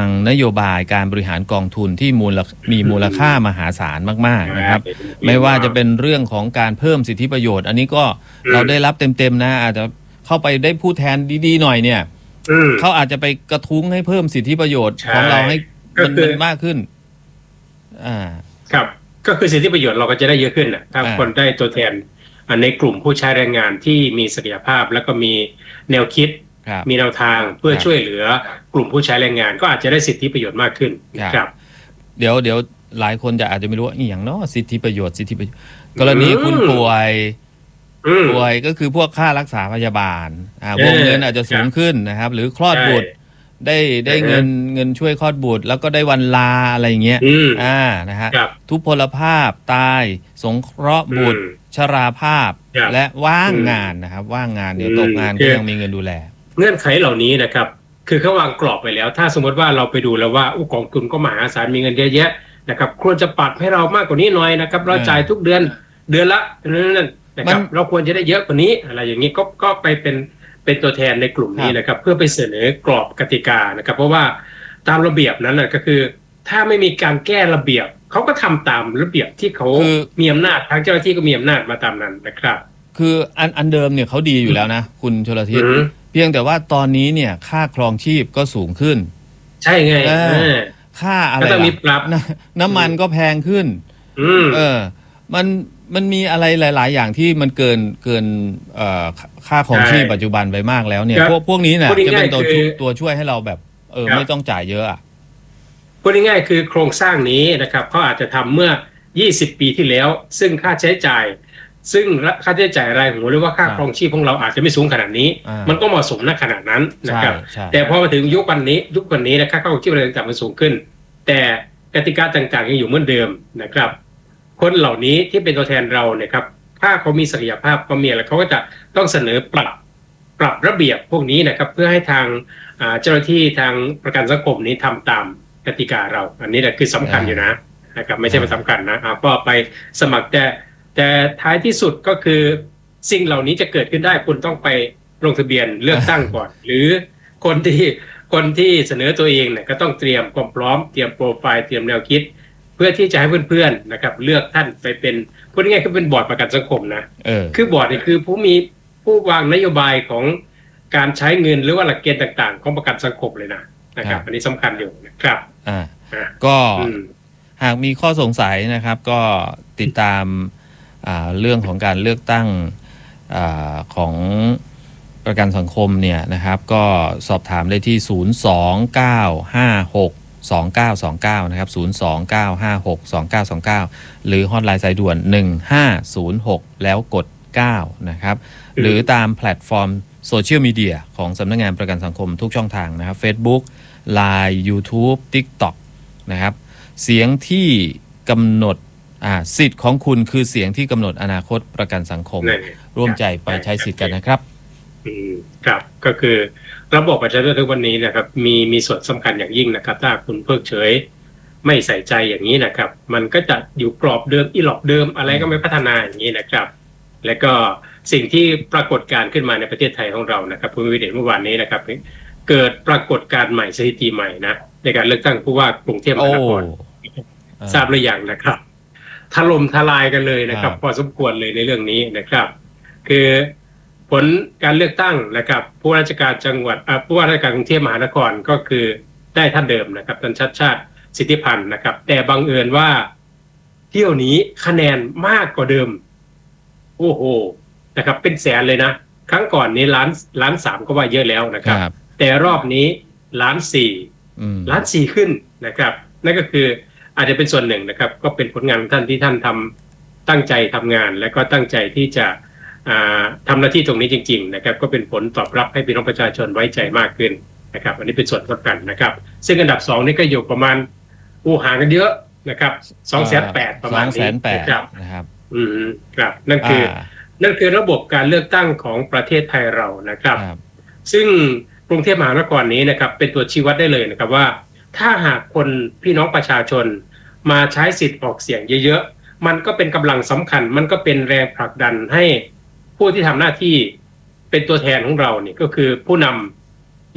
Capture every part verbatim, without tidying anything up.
นโยบายการบริหารกองทุนที่มูลมีมูลค่ามหาศาลมากๆนะครับไม่ว่าจะเป็นเรื่องของการเพิ่มสิทธิประโยชน์อันนี้ก็เราได้รับเต็มๆนะอาจจะเข้าไปได้ผู้แทนดีๆหน่อยเนี่ยเขาอาจจะไปกระทุ้งให้เพิ่มสิทธิประโยชน์ของเราให้มันมันมากขึ้นอ่าครับก็คือสิทธิประโยชน์เราก็จะได้เยอะขึ้นนะถ้าคนได้ตัวแทนในกลุ่มผู้ใช้แรงงานที่มีศักยภาพแล้วก็มีแนวคิดมีแนวทางเพื่อช่วยเหลือกลุ่มผู้ใช้แรงงานก็อาจจะได้สิทธิประโยชน์มากขึ้นครับเดี๋ยวเดี๋ยวหลายคนจะอาจจะไม่รู้ว่าอย่างเนาะสิทธิประโยชน์สิทธิประโยชน์กรณีคุณป่วยป่วยก็คือพวกค่ารักษาพยาบาลอ่าวงเงินอาจจะสูงขึ้นนะครับหรือคลอดบุตรได้ได้เงินเงินช่วยคลอดบุตรแล้วก็ได้วันลาอะไรเงี้ยอ่านะฮะทุพพลภาพตายสงเคราะห์บุตรชราภาพและว่างงานนะครับว่างงานเดี๋ยวตกงานก็ยังมีเงินดูแลเงื่อนไขเหล่านี้นะครับคือเขาวางกรอบไปแล้วถ้าสมมติว่าเราไปดูแล้วว่าอุกองทุนก็มหาศาลมีเงินเยอะแยะนะครับควรจะปรับให้เรามากกว่านี้หน่อยนะครับเราจ่ายทุกเดือนเดือนละนั่นนะครับเราควรจะได้เยอะกว่านี้อะไรอย่างนี้ก็ก็ไปเป็นเป็นตัวแทนในกลุ่มนี้นะครับเพื่อไปเสนอกรอบกติกานะครับเพราะว่าตามระเบียบนั้นนะก็คือถ้าไม่มีการแก้ระเบียบเขาก็ทำตามระเบียบที่เขามีอำนาจทางเจ้าหน้าที่ก็มีอำนาจมาตามนั้นนะครับคืออันอันเดิมเนี่ยเขาดีอยู่แล้วนะคุณชลทิศเพียงแต่ว่าตอนนี้เนี่ยค่าครองชีพก็สูงขึ้นใช่ไงค่าอะไรก็ต้องมีปรับน้ำมันก็แพงขึ้นเออมันมันมีอะไรหลายๆอย่างที่มันเกินเกินเอ่อค่าครองชีพปัจจุบันไปมากแล้วเนี่ยพวกพวกนี้เนี่ยจะเป็นตัวตัวช่วยให้เราแบบเออไม่ต้องจ่ายเยอะอ่ะพูดง่ายๆคือโครงสร้างนี้นะครับเขาอาจจะทำเมื่อยี่สิบปีที่แล้วซึ่งค่าใช้จ่ายซึ่งค่าใช้จ่ายรายหัวหรือว่าค่าครองชีพของเราอาจจะไม่สูงขนาดนี้มันก็เหมาะสมณขนาดนั้นนะครับแต่พอมาถึงยุควันนี้ยุควันนี้นะค่าครองชีพอะไรต่างๆมันสูงขึ้นแต่กติกาต่างๆยังอยู่เหมือนเดิมนะครับคนเหล่านี้ที่เป็นตัวแทนเราเนี่ยครับถ้าเขามีศักยภาพเขามีอะไรเขาก็จะต้องเสนอปรับปรับระเบียบพวกนี้นะครับเพื่อให้ทางเจ้าหน้าที่ทางประกันสังคมนี้ทำตามกติกาเราอันนี้แหละคือสำคัญอยู่นะนะครับไม่ใช่ไม่สำคัญนะก็ไปสมัครแต่แต่ท้ายที่สุดก็คือสิ่งเหล่านี้จะเกิดขึ้นได้คุณต้องไปลงทะเบียนเลือกตั้งก่อน หรือคนที่คนที่เสนอตัวเองเนี่ยก็ต้องเตรียมความพร้อมเตรียมโปรไฟล์เตรียมแนวคิดเพื่อที่จะให้เพื่อนๆนะครับเลือกท่านไปเป็นพูดง่ายๆคือเป็นบอร์ดประกันสังคมนะคือบอร์ดนี่คือผู้มีผู้วางนโยบายของการใช้เงินหรือว่าหลักเกณฑ์ต่างๆของประกันสังคมเลยนะนะครับอันนี้สำคัญอยู่นะครับอ่าก็หากมีข้อสงสัยนะครับก็ติดตามเรื่องของการเลือกตั้งอของประกันสังคมเนี่ยนะครับก็สอบถามได้ที่ศูนย์ สอง เก้า ห้า หก สอง เก้า สอง เก้านะครับศูนย์ สอง เก้า ห้า หก สอง เก้า สอง เก้าหรือฮอตไลน์สายด่วนหนึ่งห้าศูนย์หกแล้วกดเก้านะครับหรือตามแพลตฟอร์มโซเชียลมีเดียของสำนักงานประกันสังคมทุกช่องทางนะครับ Facebook ไลน์ YouTube TikTok นะครับเสียงที่กำหนดอ่าสิทธิ์ของคุณคือเสียงที่กำหนดอนาคตประกันสังคมร่วมใจไปใช้สิทธิ์กันนะครับอืมครับก็คือระบบประชาชนทุกวันนี้นะครับมีมีส่วนสำคัญอย่างยิ่งนะครับถ้าคุณเพิกเฉยไม่ใส่ใจอย่างนี้นะครับมันก็จะอยู่กรอบเดิมอีหลอกเดิมอะไรก็ไม่พัฒนาอย่างนี้นะครับและก็สิ่งที่ปรากฏการขึ้นมาในประเทศไทยของเรานะครับผู้วิเดชเมื่อวานนี้นะครับเกิดปรากฏการใหม่สถิติใหม่นะในการเลือกตั้งผู้ว่ากรุงเทพมหานครทราบหรือยังนะครับถล่มทลายกันเลยนะครับพอสมควรเลยในเรื่องนี้นะครับคือผลการเลือกตั้งนะครับผู้ราชการจังหวัดผู้ว่าราชการกรุงเทพมหานครก็คือได้ท่านเดิมนะครับท่านชัชชาติสิทธิพันธ์นะครับแต่บังเอิญว่าเที่ยวนี้คะแนนมากกว่าเดิมโอ้โหนะครับเป็นแสนเลยนะครั้งก่อนนี้ล้านล้านสามก็ว่าเยอะแล้วนะครับแต่รอบนี้ล้านสี่ล้านสี่ขึ้นนะครับนั่นก็คืออาจจะเป็นส่วนหนึ่งนะครับก็เป็นผลงานของท่านที่ท่านทำตั้งใจทำงานและก็ตั้งใจที่จะทำหน้าที่ตรงนี้จริงๆนะครับก็เป็นผลตอบรับให้พี่น้องประชาชนไว้ใจมากขึ้นนะครับอันนี้เป็นส่วนสำคัญนะครับซึ่งอันดับสองนี่ก็อยู่ประมาณอู้ห่างกันเยอะนะครับสองแสนแปดประมาณนี้นะครับอืมครับนั่นคือนั่นคือระบบการเลือกตั้งของประเทศไทยเรานะครับซึ่งกรุงเทพมหานครนี้นะครับเป็นตัวชี้วัดได้เลยนะครับว่าถ้าหากคนพี่น้องประชาชนมาใช้สิทธิ์ออกเสียงเยอะๆมันก็เป็นกำลังสำคัญมันก็เป็นแรงผลักดันให้ผู้ที่ทำหน้าที่เป็นตัวแทนของเราเนี่ยก็คือผู้นำ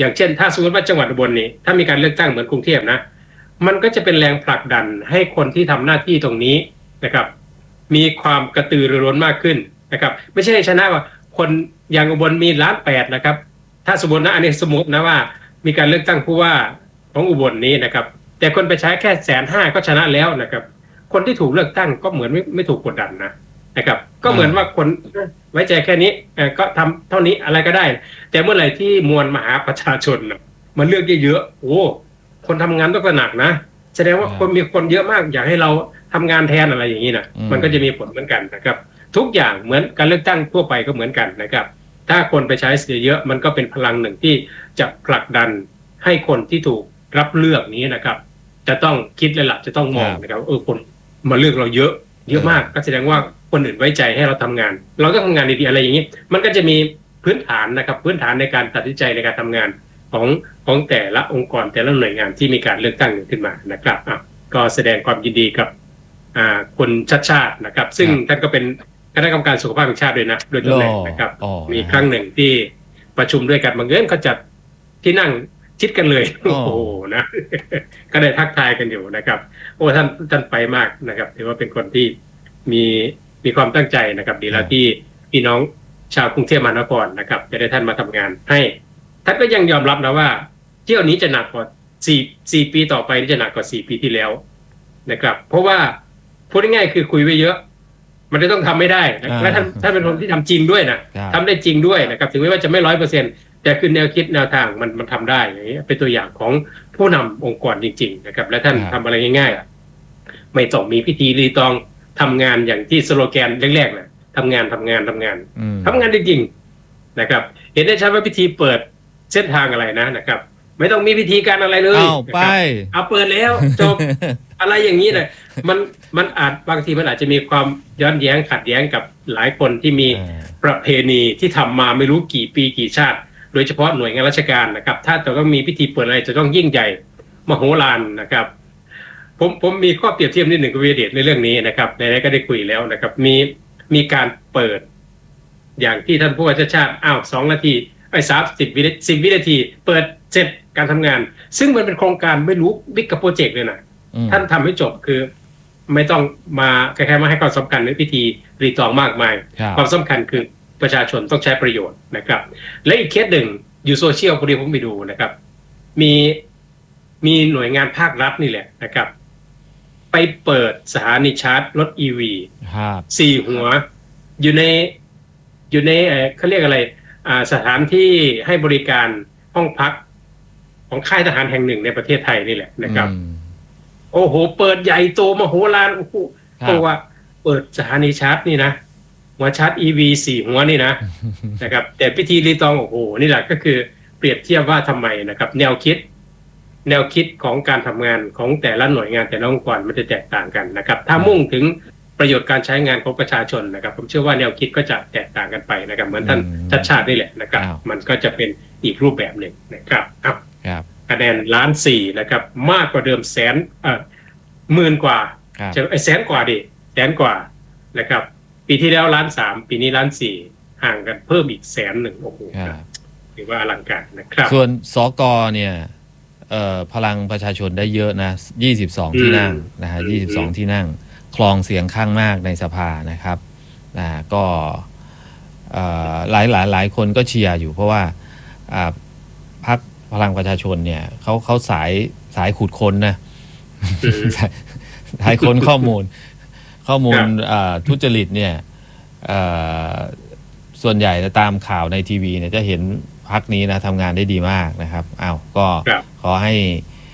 อย่างเช่นถ้าสมมติว่าจังหวัดอุบลนี่ถ้ามีการเลือกตั้งเหมือนกรุงเทพนะมันก็จะเป็นแรงผลักดันให้คนที่ทำหน้าที่ตรงนี้นะครับมีความกระตือรือร้นมากขึ้นนะครับไม่ใช่ชนะว่าคนอย่างอุบลมีล้านแปดนะครับถ้าสมมตินะอันนี้สมมตินะว่ามีการเลือกตั้งผู้ว่าของอุบลนี้นะครับแต่คนไปใช้แค่แสนห้าก็ชนะแล้วนะครับคนที่ถูกเลือกตั้งก็เหมือนไม่ไม่ถูกกดดันนะนะครับก็เหมือนว่าคนไว้ใจแค่นี้ก็ทำเท่านี้อะไรก็ได้แต่เมื่อไหร่ที่มวลมหาประชาชนมันเลือกเยอะๆโอ้คนทำงานต้องหนักนะแสดงว่าคนมีคนเยอะมากอยากให้เราทำงานแทนอะไรอย่างนี้นะมันก็จะมีผลเหมือนกันนะครับทุกอย่างเหมือนการเลือกตั้งทั่วไปก็เหมือนกันนะครับถ้าคนไปใช้เสียเยอะมันก็เป็นพลังหนึ่งที่จะผลักดันให้คนที่ถูกรับเลือกนี้นะครับจะต้องคิดเลยล่ะจะต้องมองนะครับเออคนมาเลือกเราเยอะเยอะมากก็แสดงว่าคนอื่นไว้ใจให้เราทำงานเราต้องทำงานดีๆอะไรอย่างนี้มันก็จะมีพื้นฐานนะครับพื้นฐานในการตัดสินใจในการทำงานของของแต่ละองค์กรแต่ละหน่วยงานที่มีการเลือกตั้งขึ้นมานะครับอ่ะก็แสดงความยินดีกับอ่าคุณชัดชาตินะครับซึ่งท่านก็เป็นคณะกรรมการสุขภาพแห่งชาติด้วยนะโดยตำแหน่งนะครับมีครั้งหนึ่งที่ประชุมด้วยกันบางเอิญเขาจัดที่นั่งชิดกันเลยโอ้โหนะก็ได้ทักทายกันอยู่นะครับโอ้ท่านท่านไปมากนะครับถือว่าเป็นคนที่มีมีความตั้งใจนะครับดีแล้วที่พี่น้องชาวกรุงเทพมหานครนะครับจะได้ท่านมาทำงานให้ท่านก็ยังยอมรับนะว่าเที่ยวนี้จะหนักกว่าสี่สี่ปีต่อไปนี่จะหนักกว่าสี่ปีที่แล้วนะครับเพราะว่าพูดง่ายๆคือคุยไว้เยอะมันจะต้องทำไม่ได้และท่านท่านเป็นคนที่ทำจริงด้วยนะทำได้จริงด้วยนะครับถึงแม้ว่าจะไม่ร้อยเปอร์เซ็นต์แต่คือแนวคิดแนวทางมันมันทำได้อย่างนี้เป็นตัวอย่างของผู้นำองค์กรจริงๆนะครับและท่านทำอะไรง่ายๆไม่ต้องมีพิธีรีตองทำงานอย่างที่สโลแกนแรกๆนะทำงานทำงานทำงานทำงานจริงๆนะครับเห็นได้ชัดว่าพิธีเปิดเส้นทางอะไรนะนะครับไม่ต้องมีพิธีการอะไรเลยเอาไปเอาเปิดแล้วจบ อะไรอย่างนี้เลยมันมันอาจบางทีมันอาจจะมีความย้อนแย้งขัดแย้งกับหลายคนที่มีประเพณีที่ทำมาไม่รู้กี่ปีกี่ชาติโดยเฉพาะหน่วยงานราชการนะครับถ้าจะต้องมีพิธีเปิดอะไรจะต้องยิ่งใหญ่มโหฬารนะครับผมผมมีข้อเปรียบเทียบนิดหนึ่งกับวีเดชในเรื่องนี้นะครับในนี้ก็ได้คุยแล้วนะครับมีมีการเปิดอย่างที่ท่านผู้ว่าชาติชาติอ้าวสองนาทีไอ้สามสิบวิสิบวินาทีเปิดเสร็จการทำงานซึ่งมันเป็นโครงการไม่รู้บิ๊กกับโปรเจกต์เลยนะท่านทำให้จบคือไม่ต้องมาคล้ายๆมาให้ความสำคัญในพิธีรีตองมากมายความสำคัญคือประชาชนต้องใช้ประโยชน์นะครับและอีกเคสหนึ่งอยู่โซเชียลพอดีผมไปดูนะครับมีมีหน่วยงานภาครัฐนี่แหละนะครับไปเปิดสถานีชาร์จรถ อี วี สี่หัวอยู่ในอยู่ในเขาเรียกอะไรอ่าสถานที่ให้บริการห้องพักของค่ายทหารแห่งหนึ่งในประเทศไทยนี่แหละนะครับโอ้โหเปิดใหญ่โตมโหฬารโอ้โหตัวเปิดสถานีชาร์จนี่นะหัวชาร์จ อี วี สี่หัวนี่นะ นะครับแต่พิธีรีตองโอ้โหนี่แหละก็คือเปรียบเทียบว่าทำไมนะครับแนวคิดแนวคิดของการทำงานของแต่ละหน่วยงานแต่ละองค์กรมันจะแตกต่างกันนะครับถ้ามุ่งถึงประโยชน์การใช้งานของประชาชนนะครับผมเชื่อว่าแนวคิดก็จะแตกต่างกันไปนะครับเหมือนท่านชัดชาตินี่แหละนะครับมันก็จะเป็นอีกรูปแบบหนึ่งนะครับครับคะแนนล้านสี่นะครับมากกว่าเดิมแสนเอ่อหมื่นกว่าจะไอ้แสนกว่าดิแสนกว่านะครับปีที่แล้วล้านสามปีนี้ล้านสี่ห่างกันเพิ่มอีกแสนหนึ่งโอ้โหถือว่าอลังการนะครับส่วนสกเนี่ยพลังประชาชนได้เยอะนะยี่สิบสองที่นั่งนะฮะยี่สิบสองที่นั่งครองเสียงข้างมากในสภานะครับนะก็หลายหลายหลายคนก็เชียร์อยู่เพราะว่าพรรคพลังประชาชนเนี่ยเขาเขาสายสายขุดค้นนะสายค้นข้อมูลข้อมูลทุจริตเนี่ยส่วนใหญ่ตามข่าวในทีวีเนี่ยจะเห็นพรรคนี้นะทำงานได้ดีมากนะครับอ้าวก็ขอให้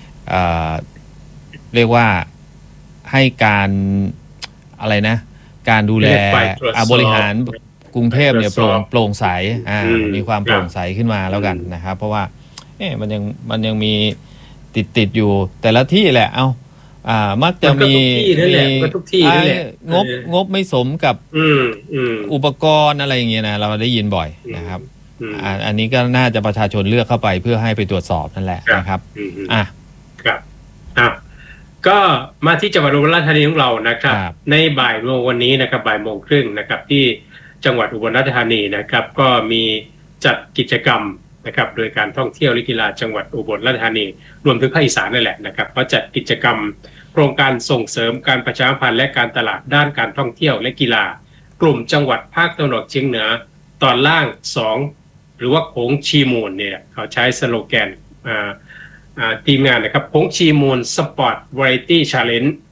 เรียกว่าให้การอะไรนะการดูแลบริหารกรุงเทพเนี่ยโปร่งโปร่งใสอ่ามีความโปร่งใสขึ้นมาแล้วกันนะครับเพราะว่าเอ๊ะมันยังมันยังมีติดติดอยู่แต่ละที่แหละเอาอ่ามักจะมีงบงบไม่สมกับอุปกรณ์อะไรอย่างเงี้ยนะเราได้ยินบ่อยนะครับอ่าอันนี้ก็น่าจะประชาชนเลือกเข้าไปเพื่อให้ไปตรวจสอบนั่นแหละนะครับอ่ะครับอ่ะก็มาที่จังหวัดอุบลราชธานีของเรานะครับในบ่ายโมงวันนี้นะครับบ่ายโมงครึ่งนะครับที่จังหวัดอุบลราชธานีนะครับก็มีจัดกิจกรรมนะครับโดยการท่องเที่ยวและกีฬาจังหวัดอุบลราชธานีรวมถึงภาคอีสานนั่นแหละนะครับก็จัดกิจกรรมโครงการส่งเสริมการประชาสัมพันธ์และการตลาดด้านการท่องเที่ยวและกีฬากลุ่มจังหวัดภาคตะวันออกเฉียงเหนือตอนล่างสองหรือว่าโขงชีมูลเนี่ยเขาใช้สโลแกนทีมงานนะครับโขงชีมูลสปอร์ตวาไรตี้ชาเลนจ์